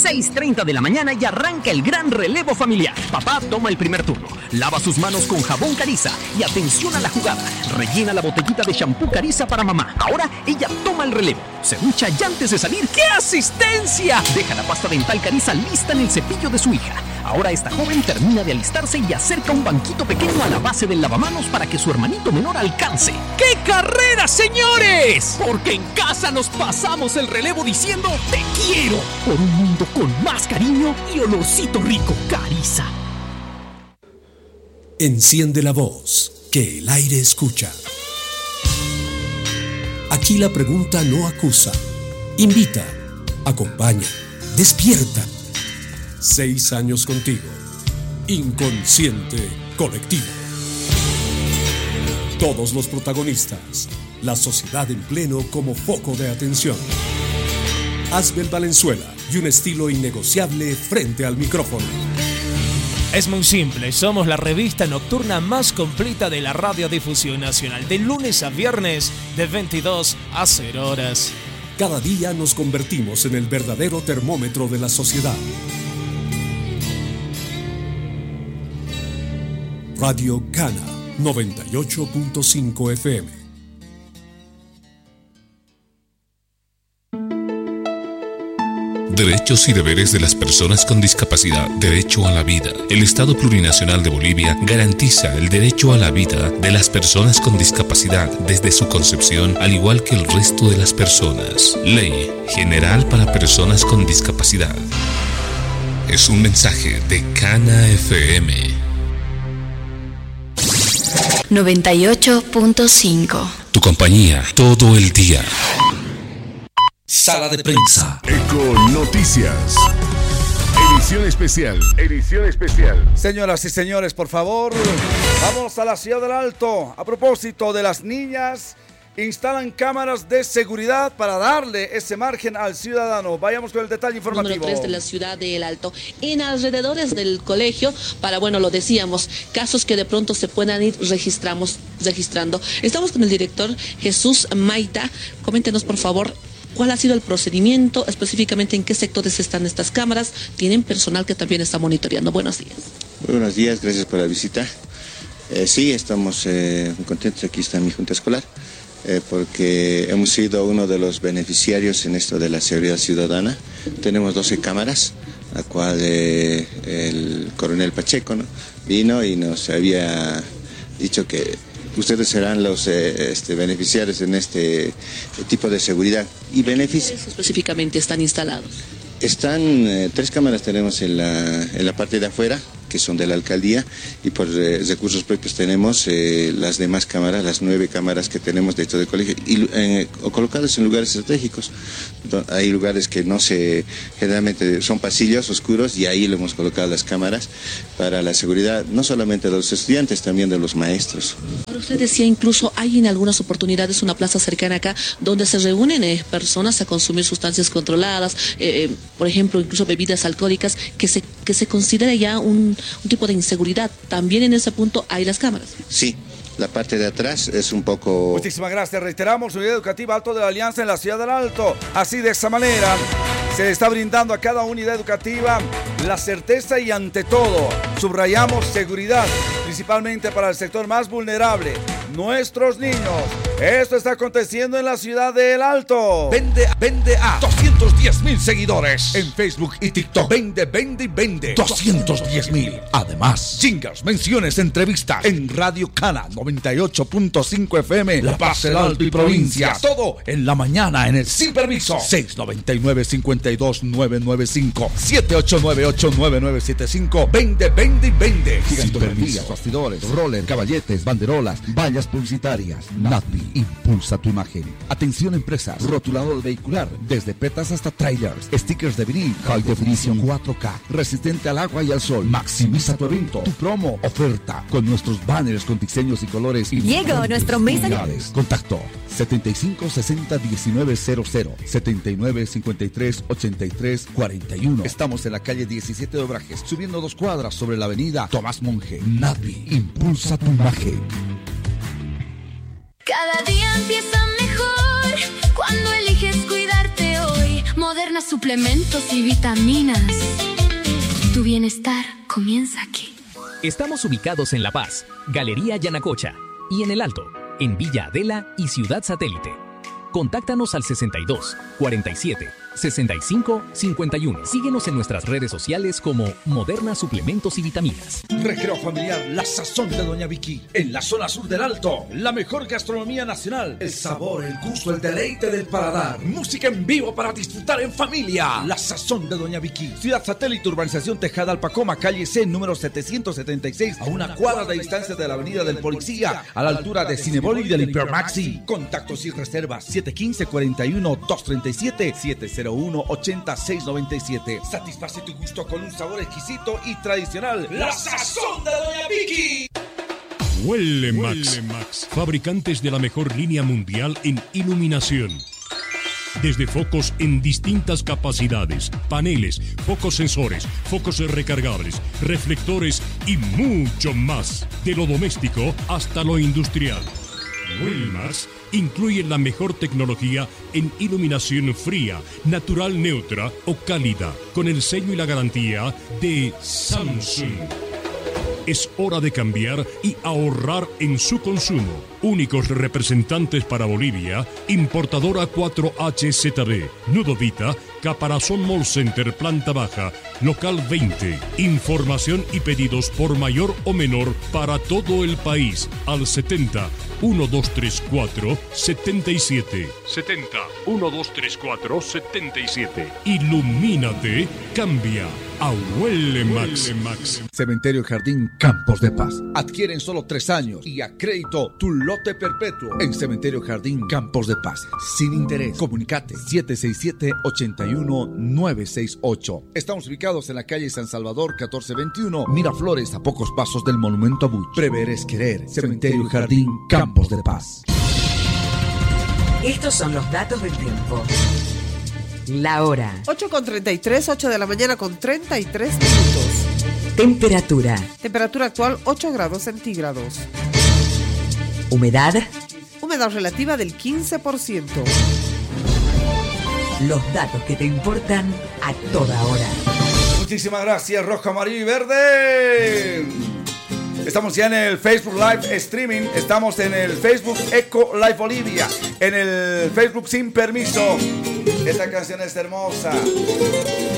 6:30 de la mañana y arranca el gran relevo familiar. Papá toma el primer turno, lava sus manos con jabón Cariza y atención a la jugada. Rellena la botellita de shampoo Cariza para mamá. Ahora ella toma el relevo, se ducha y antes de salir, ¡qué asistencia! Deja la pasta dental Cariza lista en el cepillo de su hija. Ahora esta joven termina de alistarse y acerca un banquito pequeño a la base del lavamanos para que su hermanito menor alcance. ¡Qué carrera, señores! Porque en casa nos pasamos el relevo diciendo te quiero por un mundo con más cariño y olorcito rico. Cariza. Enciende la voz, que el aire escucha. Aquí la pregunta no acusa, invita, acompaña, despierta. 6 años contigo. Inconsciente colectivo. Todos los protagonistas. La sociedad en pleno como foco de atención. Asbel Valenzuela y un estilo innegociable frente al micrófono. Es muy simple, somos la revista nocturna más completa de la radiodifusión nacional, de lunes a viernes, de 22 a 0 horas. Cada día nos convertimos en el verdadero termómetro de la sociedad. Radio Cana 98.5 FM. Derechos y deberes de las personas con discapacidad. Derecho a la vida. El Estado Plurinacional de Bolivia garantiza el derecho a la vida de las personas con discapacidad desde su concepción, al igual que el resto de las personas. Ley General para Personas con Discapacidad. Es un mensaje de Cana FM 98.5. Tu compañía todo el día. Sala de prensa. Eco Noticias. Edición especial. Edición especial. Señoras y señores, por favor, vamos a la Ciudad del Alto. A propósito de las niñas, instalan cámaras de seguridad para darle ese margen al ciudadano. Vayamos con el detalle informativo. Número 3 de la Ciudad del Alto. En alrededores del colegio, para, lo decíamos, casos que de pronto se puedan ir registrando. Estamos con el director Jesús Maita. Coméntenos, por favor, ¿cuál ha sido el procedimiento? Específicamente, ¿en qué sectores están estas cámaras? ¿Tienen personal que también está monitoreando? Buenos días. Muy buenos días, gracias por la visita. Sí, estamos muy contentos. Aquí está mi junta escolar, porque hemos sido uno de los beneficiarios en esto de la seguridad ciudadana. Tenemos 12 cámaras, la cual el coronel Pacheco, ¿no?, vino y nos había dicho que ustedes serán los beneficiarios en este tipo de seguridad y beneficios. ¿Qué específicamente están instalados? Están 3 cámaras tenemos en la parte de afuera, que son de la alcaldía, y por recursos propios tenemos las demás cámaras, las 9 cámaras que tenemos dentro del colegio, y colocadas en lugares estratégicos. Hay lugares que generalmente son pasillos oscuros, y ahí le hemos colocado las cámaras para la seguridad, no solamente de los estudiantes, también de los maestros. Ahora, usted decía, incluso hay en algunas oportunidades una plaza cercana acá donde se reúnen personas a consumir sustancias controladas, por ejemplo, incluso bebidas alcohólicas, que se considera ya un tipo de inseguridad. También en ese punto hay las cámaras. Sí, la parte de atrás es un poco... Muchísimas gracias. Reiteramos, Unidad Educativa Alto de la Alianza en la Ciudad del Alto. Así, de esa manera, se le está brindando a cada unidad educativa la certeza y, ante todo, subrayamos seguridad, principalmente para el sector más vulnerable, nuestros niños. Esto está aconteciendo en la Ciudad del Alto. Vende a 210,000 seguidores en Facebook y TikTok. Vende 210,000. Además, jingles, menciones, entrevistas en Radio Cana 98.5 FM, La Paz, el Alto y provincias. Todo en la mañana en el Sin Permiso. 699-52-995 7898-9975. Vende. Gigantografías, bastidores, roller, caballetes, banderolas, vallas publicitarias. NADVI impulsa tu imagen. Atención, empresas, rotulador vehicular, desde petas hasta trailers, stickers de vinil, high definition 4K, resistente al agua y al sol. Maximiza tu evento, tu promo, oferta, con nuestros banners con diseños y colores. Llegó nuestro mes. Contacto 75 60 19 00 79 53 83 41. Estamos en la calle 17 de Obrajes, subiendo 2 cuadras sobre la avenida Tomás Monge. NADVI impulsa tu imagen. Cada día empieza mejor cuando eliges cuidarte hoy. Moderna suplementos y vitaminas. Tu bienestar comienza aquí. Estamos ubicados en La Paz, Galería Yanacocha, y en El Alto, en Villa Adela y Ciudad Satélite. Contáctanos al 62 47 65 51. Síguenos en nuestras redes sociales como Moderna Suplementos y Vitaminas. Recreo familiar La Sazón de Doña Vicky. En la zona sur del Alto. La mejor gastronomía nacional. El sabor, el gusto, el deleite del paladar. Música en vivo para disfrutar en familia. La Sazón de Doña Vicky. Ciudad Satélite, Urbanización Tejada Alpacoma, calle C, número 776. A una cuadra de distancia de la Avenida del Policía. A la altura de Cinebol y del Hipermaxi. Contactos y reservas 715-41-237-701-8697. Satisface tu gusto con un sabor exquisito y tradicional. La Sazón de Doña Vicky. Huele Max, fabricantes de la mejor línea mundial en iluminación. Desde focos en distintas capacidades, paneles, focos sensores, focos recargables, reflectores y mucho más. De lo doméstico hasta lo industrial. Huelmax incluye la mejor tecnología en iluminación fría, natural neutra o cálida, con el sello y la garantía de Samsung. Es hora de cambiar y ahorrar en su consumo. Únicos representantes para Bolivia, importadora 4HZB, Nudovita, Caparazón Mall Center, planta baja, local 20. Información y pedidos por mayor o menor para todo el país al 70 1234 77. 70 1234 77. Ilumínate, cambia a Huele Max. Cementerio Jardín Campos de Paz. Adquiere en solo 3 años y a crédito tu lote perpetuo en Cementerio Jardín Campos de Paz. Sin interés. Comunicate 767-81968. Estamos ubicados en la calle San Salvador 1421, Miraflores, a pocos pasos del Monumento a Buch. Prever es querer. Cementerio Jardín Campos de Paz. Estos son los datos del tiempo. La hora. 8:33, 8 de la mañana con 33 minutos. Temperatura. Temperatura actual 8 grados centígrados. Humedad. Humedad relativa del 15%. Los datos que te importan a toda hora. Muchísimas gracias, rojo, amarillo y verde. Estamos ya en el Facebook Live Streaming. Estamos en el Facebook Eco Live Bolivia. En el Facebook Sin Permiso. Esta canción es hermosa.